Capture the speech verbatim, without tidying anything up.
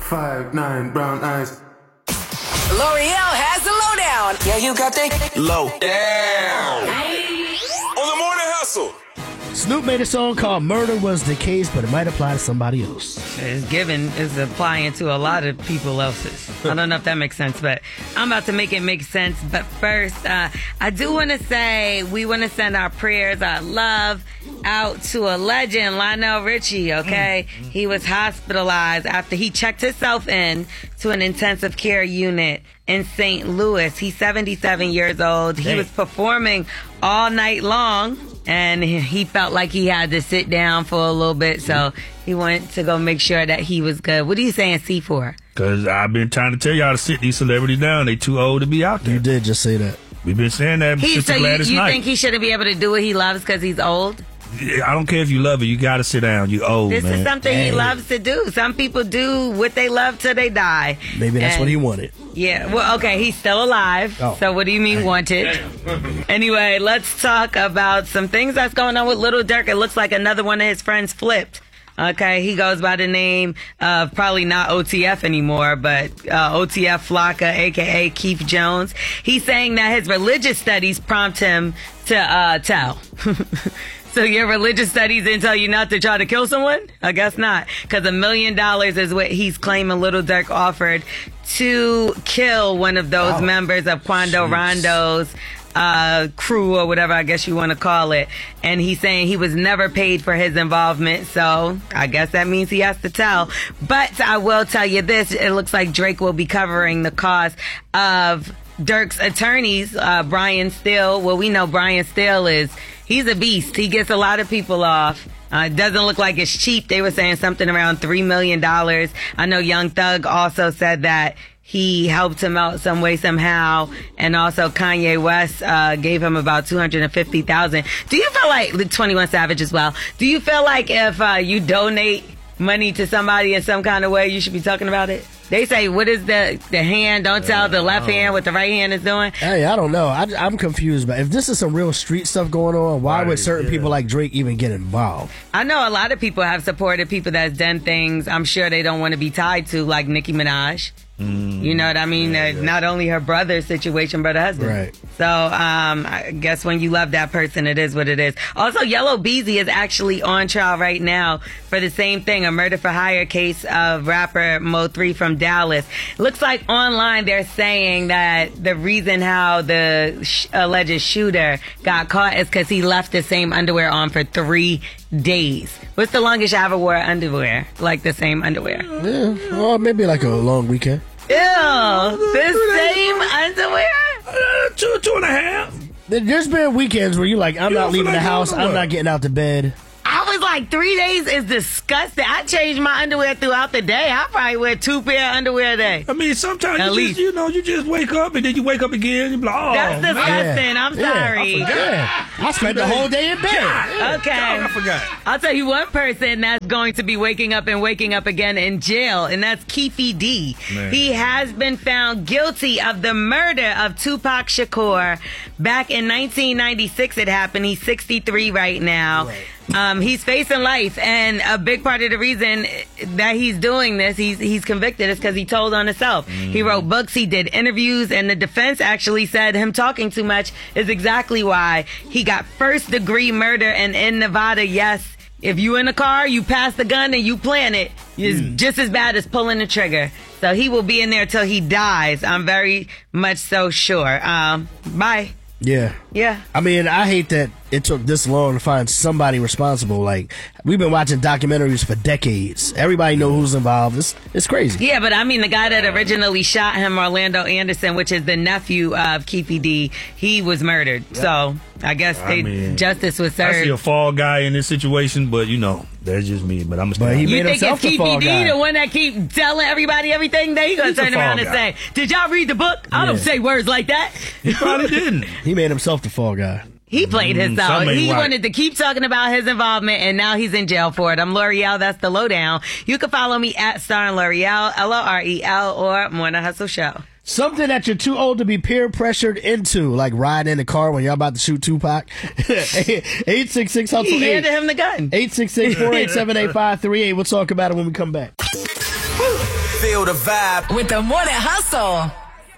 five nine brown eyes. L'Oreal has the lowdown. Yeah, you got that low down. On the morning hustle. Snoop made a song called Murder Was the Case, but it might apply to somebody else. It's given is applying to a lot of people else's. I don't know if that makes sense, but I'm about to make it make sense. But first, uh, I do want to say we want to send our prayers, our love out to a legend, Lionel Richie, okay? Mm-hmm. He was hospitalized after he checked himself in to an intensive care unit in Saint Louis. He's seventy-seven years old. He Dang. was performing all night long, and he felt like he had to sit down for a little bit, so he went to go make sure that he was good. What are you saying C for? Because I've been trying to tell y'all to sit these celebrities down. They too old to be out there. You did just say that. We've been saying that He, since so the you, Gladys you night. think he shouldn't be able to do what he loves because he's old? I don't care if you love it. You got to sit down. You old, This man. is something Dang. he loves to do. Some people do what they love till they die. Maybe that's And- what he wanted. Yeah, well, okay, he's still alive. Oh. So what do you mean wanted? Anyway, let's talk about some things that's going on with Little Durk. It looks like another one of his friends flipped. Okay, he goes by the name of probably not O T F anymore, but uh, O T F Flocka, a k a. Keith Jones. He's saying that his religious studies prompt him to uh, tell. So your religious studies didn't tell you not to try to kill someone? I guess not. Because a million dollars is what he's claiming Little Durk offered to kill one of those Wow. members of Quando Jeez. Rondo's uh, crew, or whatever I guess you want to call it. And he's saying he was never paid for his involvement. So I guess that means he has to tell. But I will tell you this. It looks like Drake will be covering the cost of Durk's attorneys, uh, Brian Steele. Well, we know Brian Steele is, he's a beast. He gets a lot of people off. Uh, it doesn't look like it's cheap. They were saying something around three million dollars. I know Young Thug also said that he helped him out some way, somehow. And also Kanye West uh, gave him about two hundred fifty thousand dollars. Do you feel like, the twenty-one Savage as well, do you feel like if uh, you donate money to somebody in some kind of way, you should be talking about it? They say, what is the the hand? Don't tell the left hand what the right hand is doing. Hey, I don't know. I, I'm confused. But if this is some real street stuff going on, why Right, would certain yeah. people like Drake even get involved? I know a lot of people have supported people that's done things I'm sure they don't want to be tied to, like Nicki Minaj. Mm, you know what I mean? yeah, uh, yeah. Not only her brother's situation, but her husband. Right. So um, I guess when you love that person, it is what it is. Also, Yellow Beezy is actually on trial right now for the same thing, a murder for hire case of rapper Mo three from Dallas. Looks like online they're saying that the reason how the sh- alleged shooter got caught is because he left the same underwear on for three days. What's the longest you ever wore underwear? Like the same underwear? Yeah, well, maybe like a long weekend. Ew, the same underwear? Uh, two, two and a half. There- There's been weekends where you're like, I'm You not don't feel leaving the like house. going I'm nowhere. not getting out to bed. I was like, three days is disgusting. I change my underwear throughout the day. I probably wear two pair of underwear a day. I mean, sometimes At you least. just, you know, you just wake up and then you wake up again. You be like, oh, That's man. disgusting. I'm Yeah, sorry. Yeah, I spent the whole day in bed. Okay. I forgot. I'll tell you one person that's going to be waking up and waking up again in jail, and that's Keefe D. Man. He has been found guilty of the murder of Tupac Shakur. Back in nineteen ninety-six it happened. He's sixty-three right now. Right. Um, he's facing life, and a big part of the reason that he's doing this, he's he's convicted, is because he told on himself. Mm. He wrote books, he did interviews, and the defense actually said him talking too much is exactly why he got first degree murder. And in Nevada, yes, if you in a car, you pass the gun and you plant it, it's Mm. just as bad as pulling the trigger. So he will be in there till he dies. I'm very much so sure. Um, bye. Yeah. Yeah. I mean, I hate that it took this long to find somebody responsible. Like, we've been watching documentaries for decades. Everybody know who's involved. It's, it's crazy. Yeah, but I mean, the guy that originally shot him, Orlando Anderson, which is the nephew of Keefe D, he was murdered. So I guess I they, mean, justice was I see a served. fall guy in this situation, but you know, that's just me. But I'm But he You made think himself it's the fall Keefe D, guy. the one that keep telling everybody everything? Then he gonna He's the turn around fall and guy. say, "Did y'all read the book? I don't Yeah. say words like that." He probably didn't. He made himself the fall guy. He played Mm, himself. some ain't He right. wanted to keep talking about his involvement, and now he's in jail for it. I'm L'Oreal. That's the lowdown. You can follow me at Star and L'Oreal, L O R E L, or Morning Hustle Show. Something that you're too old to be peer pressured into, like riding in the car when y'all about to shoot Tupac. eight six six hustle He handed eight. him the gun. eight six six, four eight seven, eight five three eight. We'll talk about it when we come back. Feel the vibe with the Morning Hustle.